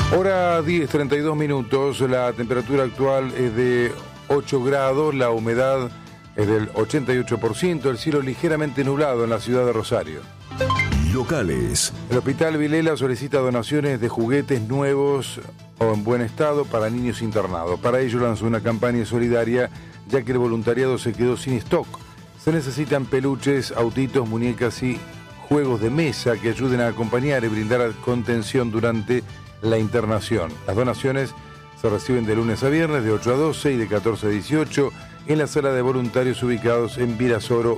Hora 10, 32 minutos, la temperatura actual es de 8 grados, la humedad es del 88%, el cielo ligeramente nublado en la ciudad de Rosario. Locales. El Hospital Vilela solicita donaciones de juguetes nuevos o en buen estado para niños internados. Para ello lanzó una campaña solidaria, ya que el voluntariado se quedó sin stock. Se necesitan peluches, autitos, muñecas y juegos de mesa que ayuden a acompañar y brindar contención durante la internación. Las donaciones se reciben de lunes a viernes de 8 a 12 y de 14 a 18 en la sala de voluntarios ubicados en Virasoro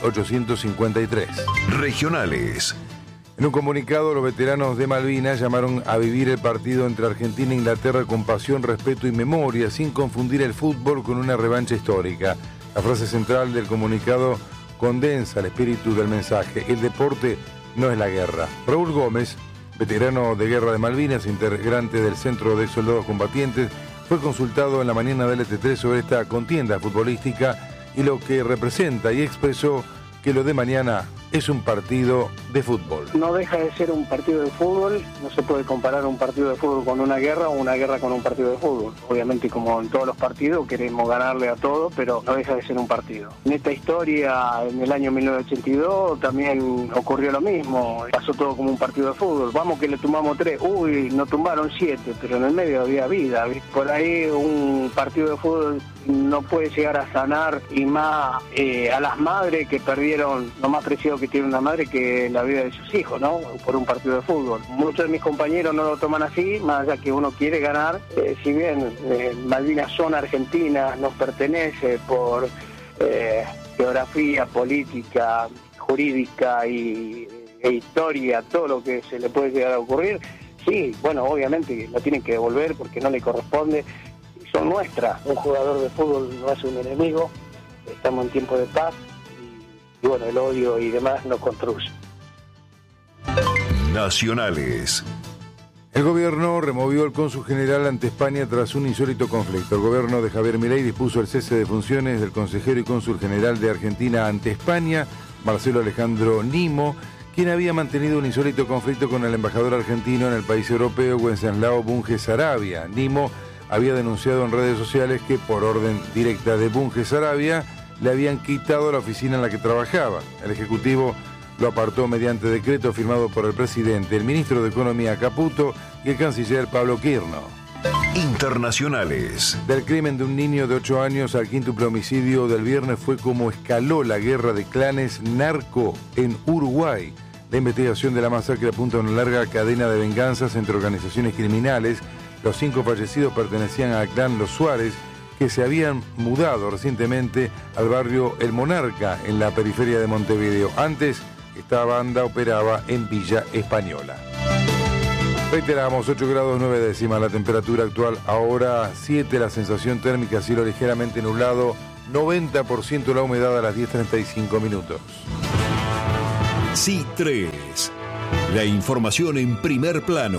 1853. Regionales. En un comunicado, los veteranos de Malvinas llamaron a vivir el partido entre Argentina e Inglaterra con pasión, respeto y memoria, sin confundir el fútbol con una revancha histórica. La frase central del comunicado condensa el espíritu del mensaje: el deporte no es la guerra. Raúl Gómez, veterano de guerra de Malvinas, integrante del Centro de Soldados Combatientes, fue consultado en la mañana del ET3 sobre esta contienda futbolística y lo que representa, y expresó que lo de mañana es un partido de fútbol. No deja de ser un partido de fútbol, no se puede comparar un partido de fútbol con una guerra o una guerra con un partido de fútbol. Obviamente, como en todos los partidos, queremos ganarle a todo, pero no deja de ser un partido. En esta historia, en el año 1982, también ocurrió lo mismo, pasó todo como un partido de fútbol. Vamos que le tumbamos 3, nos tumbaron 7, pero en el medio había vida. Por ahí un partido de fútbol no puede llegar a sanar, y más a las madres que perdieron lo más preciado que tiene una madre, que la vida de sus hijos, ¿no? Por un partido de fútbol. Muchos de mis compañeros no lo toman así, más allá que uno quiere ganar. Si bien Malvinas son argentinas, nos pertenece por geografía, política, jurídica e historia, todo lo que se le puede llegar a ocurrir. Sí, bueno, obviamente la tienen que devolver porque no le corresponde. Son nuestras. Un jugador de fútbol no es un enemigo, estamos en tiempo de paz y bueno, el odio y demás nos construye. Nacionales. El gobierno removió el cónsul general ante España tras un insólito conflicto. El gobierno de Javier Milei dispuso el cese de funciones del consejero y cónsul general de Argentina ante España, Marcelo Alejandro Nimo, quien había mantenido un insólito conflicto con el embajador argentino en el país europeo, Wenceslao Bunge Sarabia. Nimo había denunciado en redes sociales que, por orden directa de Bunge Sarabia, le habían quitado la oficina en la que trabajaba. El Ejecutivo lo apartó mediante decreto firmado por el presidente, el ministro de Economía Caputo y el canciller Pablo Quirno. Internacionales. Del crimen de un niño de 8 años al quíntuple homicidio del viernes fue como escaló la guerra de clanes narco en Uruguay. La investigación de la masacre apunta a una larga cadena de venganzas entre organizaciones criminales. Los 5 fallecidos pertenecían al clan Los Suárez, que se habían mudado recientemente al barrio El Monarca, en la periferia de Montevideo. Antes, esta banda operaba en Villa Española. Reiteramos, 8 grados 9 décimas la temperatura actual, ahora 7 la sensación térmica, cielo ligeramente nublado, 90% la humedad a las 10:35 minutos. C3, la información en primer plano.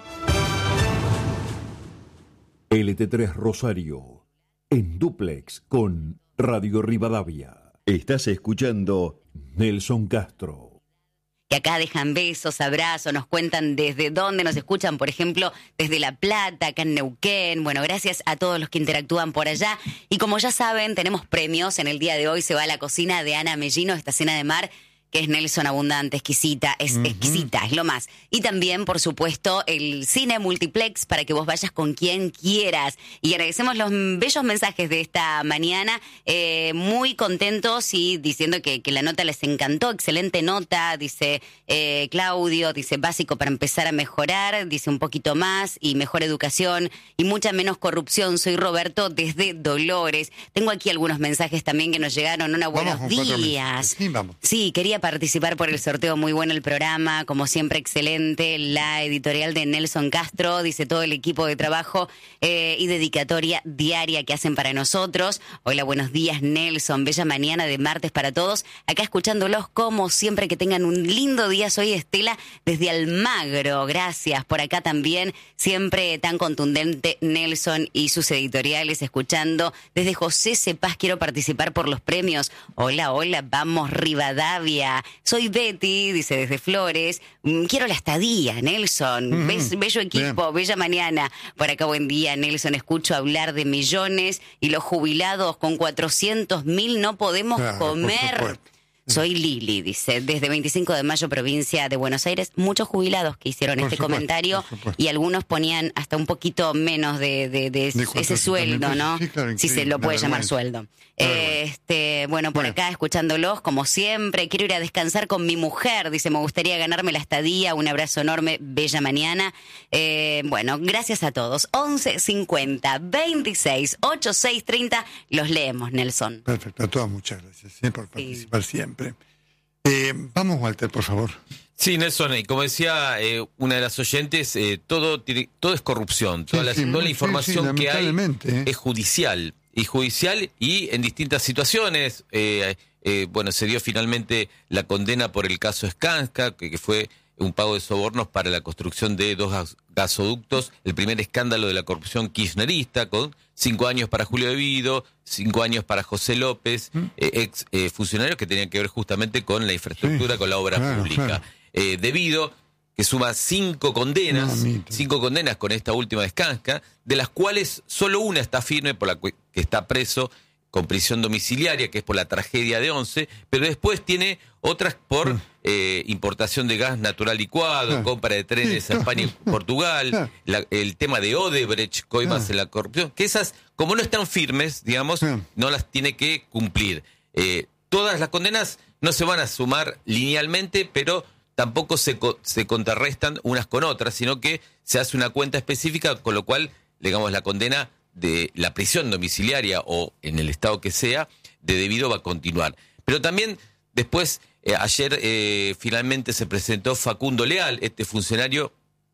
LT3 Rosario, en dúplex con Radio Rivadavia. Estás escuchando Nelson Castro. Que acá dejan besos, abrazos, nos cuentan desde dónde nos escuchan, por ejemplo, desde La Plata, acá en Neuquén. Bueno, gracias a todos los que interactúan por allá. Y como ya saben, tenemos premios. En el día de hoy se va a la cocina de Ana Mellino, esta cena de mar, que es Nelson abundante, exquisita, exquisita, es lo más. Y también, por supuesto, el cine multiplex para que vos vayas con quien quieras. Y agradecemos los bellos mensajes de esta mañana, muy contentos y diciendo que la nota les encantó, excelente nota, dice Claudio, dice básico para empezar a mejorar, dice un poquito más y mejor educación y mucha menos corrupción. Soy Roberto desde Dolores. Tengo aquí algunos mensajes también que nos llegaron. Buenos días. Sí, vamos. Sí, quería participar por el sorteo, muy bueno el programa, como siempre excelente, la editorial de Nelson Castro, dice todo el equipo de trabajo y dedicatoria diaria que hacen para nosotros. Hola, buenos días Nelson, bella mañana de martes para todos, acá escuchándolos como siempre, que tengan un lindo día. Soy Estela desde Almagro, gracias, por acá también, siempre tan contundente Nelson y sus editoriales, escuchando desde José Cepaz, quiero participar por los premios. Hola, vamos Rivadavia. Hola, soy Betty, dice desde Flores. Quiero la estadía, Nelson. Bello equipo, bella mañana. Por acá, buen día, Nelson. Escucho hablar de millones y los jubilados con 400.000 no podemos comer. Soy Lili, dice, desde 25 de mayo, provincia de Buenos Aires. Muchos jubilados que hicieron este comentario y algunos ponían hasta un poquito menos de ese sueldo, ¿no? Sí, claro, si se lo puede llamar sueldo. Bueno, por acá escuchándolos, como siempre, quiero ir a descansar con mi mujer, dice, me gustaría ganarme la estadía, un abrazo enorme, bella mañana. Bueno, gracias a todos. 11 50 26 86 30, los leemos, Nelson. Perfecto, a todos muchas gracias por participar siempre. Vamos, Walter, por favor. Sí, Nelson, y como decía una de las oyentes, todo es corrupción. Toda la información que hay es judicial. Y en distintas situaciones. Bueno, se dio finalmente la condena por el caso Skanska, que fue un pago de sobornos para la construcción de 2 gasoductos, el primer escándalo de la corrupción kirchnerista, con 5 años para Julio De Vido, 5 años para José López, ex funcionarios que tenían que ver justamente con la infraestructura, con la obra pública. De Vido, que suma 5 condenas, 5 condenas con esta última de Skanska, de las cuales solo una está firme, por la que está preso con prisión domiciliaria, que es por la tragedia de Once, pero después tiene otras por importación de gas natural licuado, compra de trenes a España y Portugal, el tema de Odebrecht, coimas en la corrupción, que esas, como no están firmes, digamos, no las tiene que cumplir. Todas las condenas no se van a sumar linealmente, pero tampoco se contrarrestan unas con otras, sino que se hace una cuenta específica, con lo cual, digamos, la condena de la prisión domiciliaria o en el estado que sea, de Devido va a continuar. Pero también después, ayer finalmente se presentó Facundo Leal, este funcionario,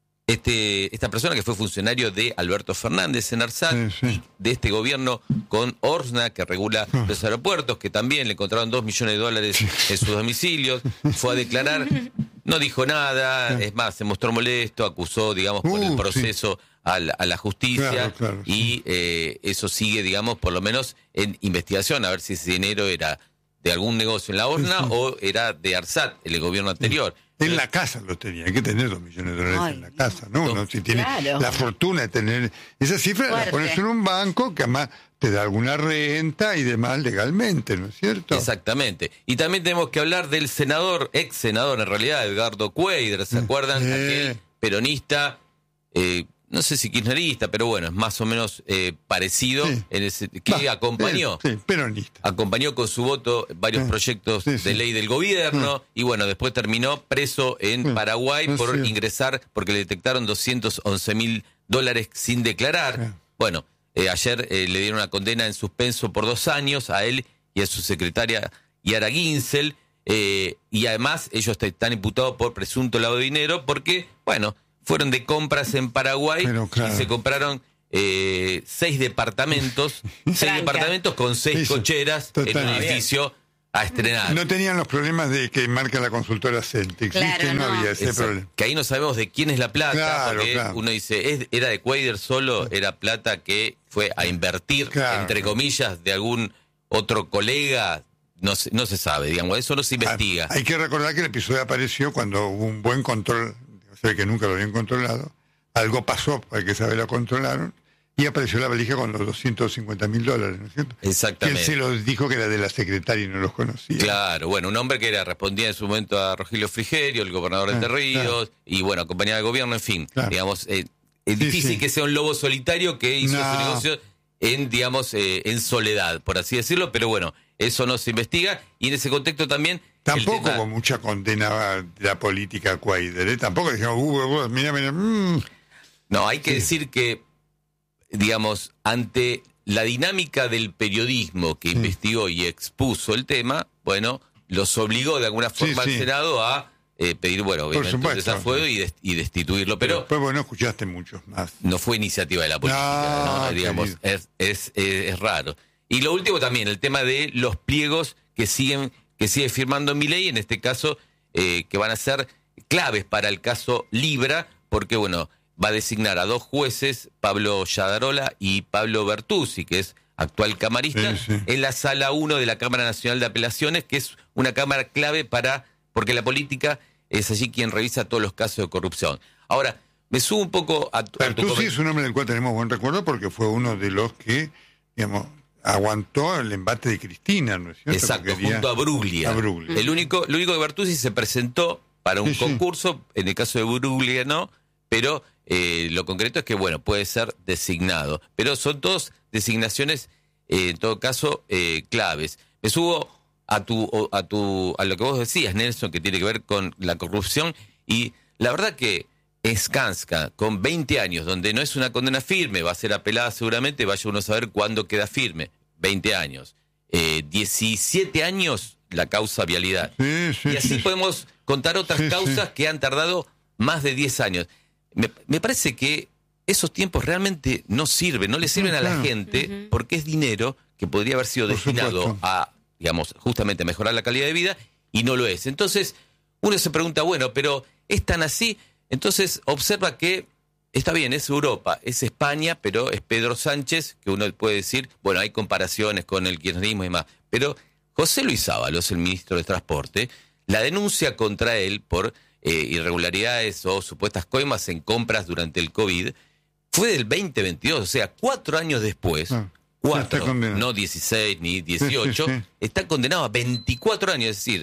esta persona que fue funcionario de Alberto Fernández en Arsat, y de este gobierno con Orsna, que regula los aeropuertos, que también le encontraron $2 millones en sus domicilios, fue a declarar, no dijo nada, es más, se mostró molesto, acusó, digamos, por el proceso a la justicia, y eso sigue, digamos, por lo menos en investigación, a ver si ese dinero era de algún negocio en la Orsna o era de Arsat, el gobierno anterior. En la casa lo tenía, hay que tener $2 millones en la casa, ¿no? Uno, si tiene la fortuna de tener esa cifra, la pones en un banco que además te da alguna renta y demás legalmente, ¿no es cierto? Exactamente. Y también tenemos que hablar del senador, ex senador en realidad, Edgardo Cuadra, ¿se acuerdan? Aquel peronista, no sé si kirchnerista, pero bueno, es más o menos parecido, en ese, que acompañó. Peronista. Acompañó con su voto varios proyectos de ley del gobierno, y bueno, después terminó preso en Paraguay por ingresar, porque le detectaron $211.000 sin declarar. Bueno, ayer le dieron una condena en suspenso por 2 años a él y a su secretaria Yara Ginsel, y además ellos están imputados por presunto lavado de dinero porque, bueno, fueron de compras en Paraguay y se compraron 6 departamentos, 6 departamentos con 6 cocheras en un edificio a estrenar. No tenían los problemas de que marca la consultora Celtic, no había ese problema. Que ahí no sabemos de quién es la plata, porque uno dice, ¿era de Cuadra solo? Era plata que fue a invertir, entre comillas, de algún otro colega. No se sabe, digamos, eso no se investiga. Hay que recordar que el episodio apareció cuando hubo un buen control. Se ve que nunca lo habían controlado, algo pasó, hay que saber, lo controlaron, y apareció la valija con los $250.000, ¿no es cierto? Exactamente. Que él se los dijo que era de la secretaria y no los conocía. Claro, bueno, un hombre que respondía en su momento a Rogelio Frigerio, el gobernador de Entre Ríos, y bueno, acompañado del gobierno, en fin, digamos, es difícil que sea un lobo solitario que hizo su negocio en, digamos, en soledad, por así decirlo, pero bueno, eso no se investiga, y en ese contexto también... Tampoco hubo mucha condena de la política a Cuadra, tampoco dijeron, mira. No, hay que decir que, digamos, ante la dinámica del periodismo que investigó y expuso el tema, bueno, los obligó de alguna forma al Senado a pedir, bueno, obviamente, un desafuero y destituirlo, pero después, bueno, escuchaste muchos más. No fue iniciativa de la política, digamos, es raro. Y lo último también, el tema de los pliegos que sigue firmando Milei, en este caso, que van a ser claves para el caso Libra, porque, bueno, va a designar a 2 jueces, Pablo Yadarola y Pablo Bertuzzi, que es actual camarista, en la sala 1 de la Cámara Nacional de Apelaciones, que es una cámara clave porque la política es allí quien revisa todos los casos de corrupción. Ahora, me subo un poco a tu Bertuzzi es un hombre del cual tenemos buen recuerdo porque fue uno de los que, digamos, aguantó el embate de Cristina, ¿no es cierto? Exacto, junto a Bruglia. Lo único que Bertuzzi se presentó para un concurso, en el caso de Bruglia no, pero lo concreto es que, bueno, puede ser designado. Pero son todas designaciones, en todo caso, claves. Me subo a lo que vos decías, Nelson, que tiene que ver con la corrupción, y la verdad que Skanska, con 20 años, donde no es una condena firme, va a ser apelada seguramente, vaya uno a saber cuándo queda firme. 20 años. 17 años la causa vialidad. Y así podemos contar otras causas que han tardado más de 10 años. Me parece que esos tiempos realmente no sirven, no le sirven a la gente, porque es dinero que podría haber sido destinado a, digamos, justamente mejorar la calidad de vida, y no lo es. Entonces, uno se pregunta, bueno, pero ¿es tan así? Entonces observa que está bien, es Europa, es España, pero es Pedro Sánchez, que uno puede decir, bueno, hay comparaciones con el kirchnerismo y demás, pero José Luis Ábalos, el ministro de Transporte, la denuncia contra él por irregularidades o supuestas coimas en compras durante el COVID fue del 2022, o sea, 4 años después, 4, no 16 ni 18, está condenado a 24 años, es decir,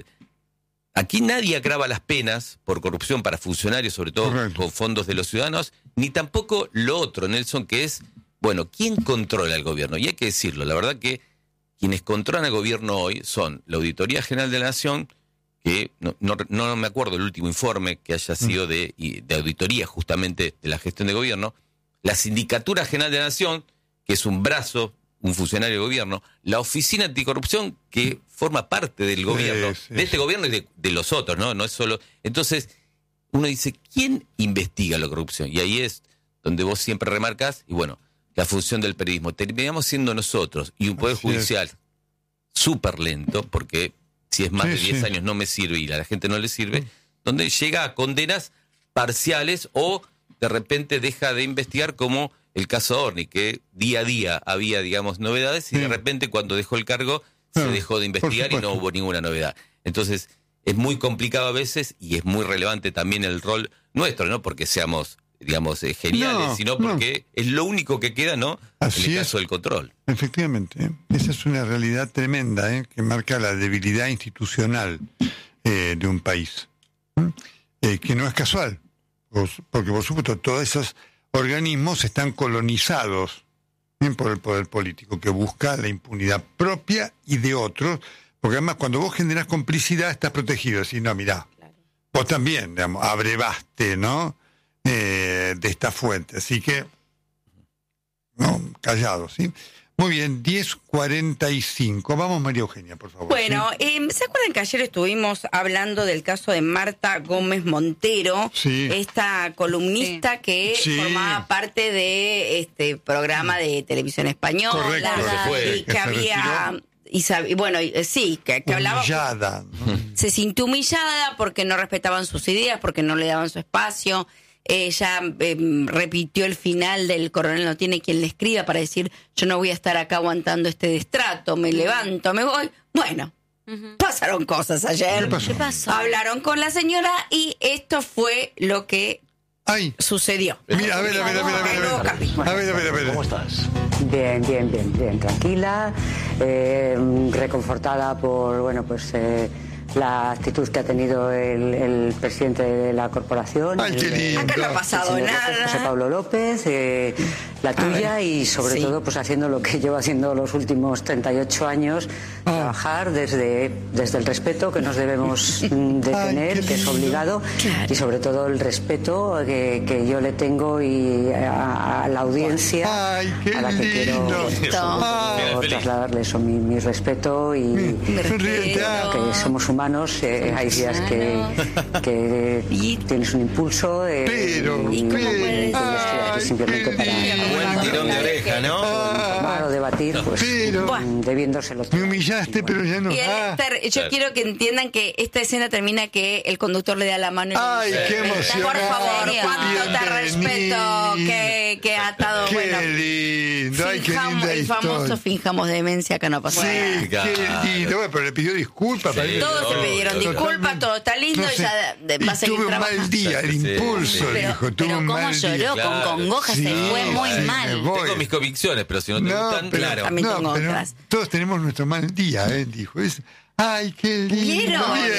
aquí nadie agrava las penas por corrupción para funcionarios, sobre todo con fondos de los ciudadanos, ni tampoco lo otro, Nelson, que es, bueno, ¿quién controla el gobierno? Y hay que decirlo, la verdad que quienes controlan el gobierno hoy son la Auditoría General de la Nación, que no me acuerdo el último informe que haya sido de auditoría justamente de la gestión de gobierno, la Sindicatura General de la Nación, que es un brazo, un funcionario de gobierno, la Oficina Anticorrupción, que forma parte del gobierno, de este gobierno y de los otros, ¿no? No es solo. Entonces, uno dice, ¿quién investiga la corrupción? Y ahí es donde vos siempre remarcás, y bueno, la función del periodismo. Terminamos siendo nosotros, y un poder judicial súper lento, porque si es más de 10 años no me sirve y a la gente no le sirve, donde llega a condenas parciales o de repente deja de investigar, como el caso Orni, que día a día había, digamos, novedades, y de repente cuando dejó el cargo se dejó de investigar y no hubo ninguna novedad. Entonces, es muy complicado a veces, y es muy relevante también el rol nuestro, no porque seamos, digamos, geniales, sino porque es lo único que queda, ¿no? Así en el caso del control. Efectivamente, esa es una realidad tremenda, que marca la debilidad institucional de un país, que no es casual, porque por supuesto todos esos organismos están colonizados por el poder político, que busca la impunidad propia y de otros, porque además cuando vos generás complicidad estás protegido, decís, no, mirá, vos también, digamos, abrevaste, ¿no?, de esta fuente, así que, no, callado, ¿sí? Muy bien, 10:45. Vamos, María Eugenia, por favor. Bueno, ¿se acuerdan que ayer estuvimos hablando del caso de Marta Gómez Montero? Sí. Esta columnista que formaba parte de este programa de televisión española. Correcto. Y que había... que hablaba... Humillada. Se sintió humillada porque no respetaban sus ideas, porque no le daban su espacio. Ella repitió el final del Coronel no tiene quien le escriba para decir, yo no voy a estar acá aguantando este destrato, me levanto, me voy. Bueno, pasaron cosas ayer. ¿Qué pasó? Hablaron con la señora y esto fue lo que sucedió. Mira, a ver. ¿Cómo estás? Bien, tranquila, reconfortada por, la actitud que ha tenido el presidente de la corporación. Acá no ha pasado nada. José Pablo López, la tuya, y sobre todo pues haciendo lo que llevo haciendo los últimos 38 años, trabajar desde el respeto que nos debemos de tener, que es obligado, y sobre todo el respeto que yo le tengo y a la audiencia, a la que quiero trasladarle eso, mi respeto, y que somos humanos. Hay días que tienes un impulso, pero y estoy aquí simplemente para buen tirón de oreja, ¿no? Informar o debatir, pues debiéndoselo. Me humillaste, pero ya no. Y yo quiero que entiendan que esta escena termina que el conductor le da la mano y ¡ay, qué emoción! Por favor, cuánto te respeto que ha estado Qué lindo, ay, qué linda el famoso finjamos demencia que no pasó. Sí, qué lindo. Bueno, pero le pidió disculpas. Todos se pidieron disculpas, todo está lindo. No sé, ya va a seguir tuve un mal día, el impulso, dijo. Pero cómo lloró, con congoja, se fue muy mal. Tengo mis convicciones, pero si no te gustan, claro. También tengo otras. Todos tenemos nuestro mal día, dijo. Ay, qué lindo.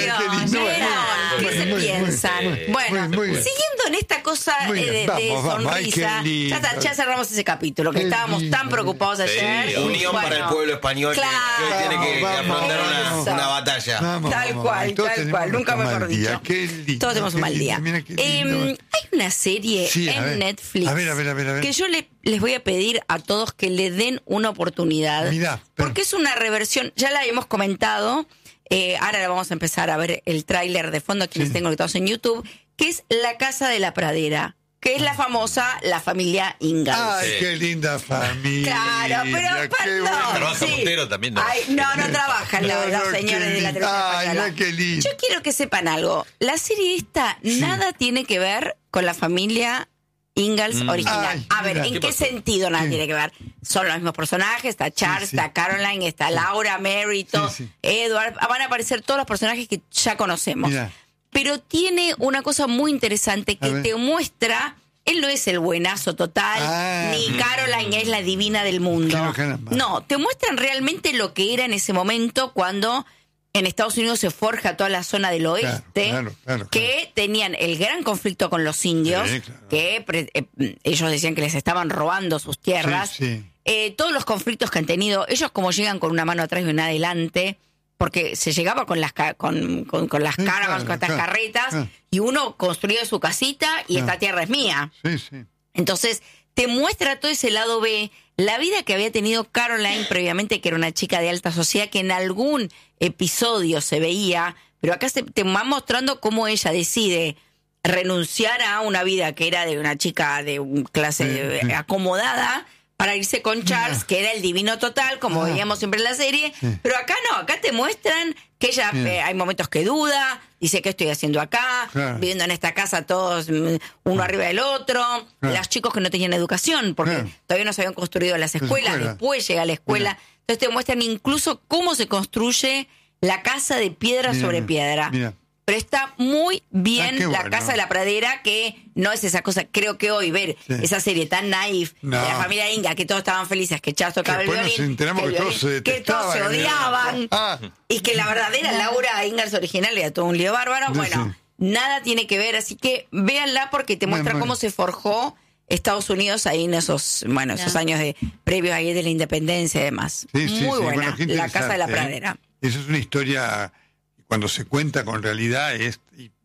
¿Qué se piensan? Bueno, siguiendo en esta cosa de sonrisa, ya cerramos ese capítulo, que estábamos tan preocupados ayer. Unión para el pueblo español, que hoy tiene que afrontar una batalla. Tal cual, nunca mejor dicho. Todos tenemos un mal día. Hay una serie en Netflix que yo les voy a pedir a todos que le den una oportunidad. Porque es una reversión, ya la habíamos comentado, ahora la vamos a empezar a ver el tráiler de fondo, quienes tengo conectados en YouTube, que es La Casa de la Pradera, que es la famosa La Familia Ingalls. ¡Ay, qué linda familia! Claro, pero Trabaja Montero también, ¿no? No trabajan los señores de la televisión española. Qué lindo. Yo quiero que sepan algo. La serie esta nada tiene que ver con la familia Ingalls original. A ver, ¿en qué sentido nada tiene que ver? Son los mismos personajes, está Charles, está Caroline, está Laura, Merito, Edward, van a aparecer todos los personajes que ya conocemos. Pero tiene una cosa muy interesante que te muestra, él no es el buenazo total, ni Caroline es la divina del mundo. No, te muestran realmente lo que era en ese momento cuando en Estados Unidos se forja toda la zona del oeste, que tenían el gran conflicto con los indios, que ellos decían que les estaban robando sus tierras. Todos los conflictos que han tenido, ellos como llegan con una mano atrás y una adelante, porque se llegaba con las con las caravans, con estas carretas, y uno construía su casita y esta tierra es mía. Entonces te muestra todo ese lado B, la vida que había tenido Caroline previamente, que era una chica de alta sociedad, que en algún episodio se veía, pero acá te va mostrando cómo ella decide renunciar a una vida que era de una chica de clase acomodada para irse con Charles, que era el divino total, como veíamos siempre en la serie, pero acá no, acá te muestran que ella hay momentos que duda, dice, ¿qué estoy haciendo acá? Viviendo en esta casa todos uno arriba del otro, los chicos que no tenían educación, porque todavía no se habían construido las escuelas, después llega a la escuela, entonces te muestran incluso cómo se construye la casa de piedra sobre piedra. Pero está muy bien La Casa de la Pradera, que no es esa cosa. Creo que hoy ver esa serie tan naif de la familia Ingalls, que todos estaban felices, que Charles tocaba el violín, nos enteramos que todos se odiaban, y que la verdadera Laura Ingalls original era todo un lío bárbaro. Nada tiene que ver, así que véanla porque te muestra cómo se forjó Estados Unidos ahí en esos años previos ahí de la independencia y demás. Muy buena, La Casa de la Pradera. Esa es una historia, cuando se cuenta con realidad, es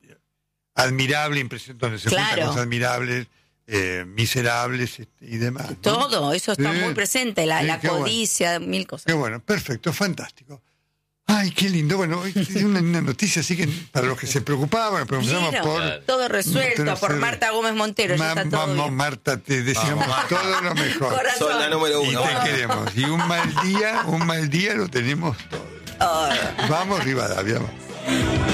admirable, impresionante, donde se cuentan cosas admirables, miserables y demás. Todo, eso está muy presente, la codicia, mil cosas. Qué bueno, perfecto, fantástico. Ay, qué lindo. Bueno, hoy una noticia así que para los que se pregupaban, preguntamos por... Todo resuelto por Marta Gómez Montero. Ya está todo bien. Marta, te deseamos todo lo mejor. Son la número 1. Y te queremos. Y un mal día lo tenemos todo. Vamos, Rivadavia.